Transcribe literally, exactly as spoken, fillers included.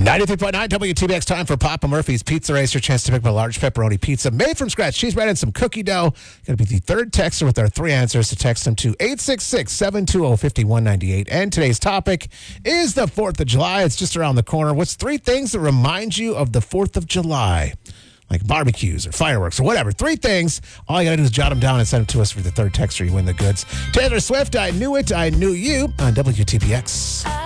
ninety-three point nine W T B X, time for Papa Murphy's Pizza Race. Your chance to pick up a large pepperoni pizza made from scratch. She's read in some cookie dough. Going to be the third texter with our three answers to text them to eight six six, seven two zero, five one nine eight. And today's topic is the fourth of July. It's just around the corner. What's three things that remind you of the fourth of July? Like barbecues or fireworks or whatever. Three things. All you got to do is jot them down and send them to us for the third texter. You win the goods. Taylor Swift, I Knew It, I Knew You on W T B X.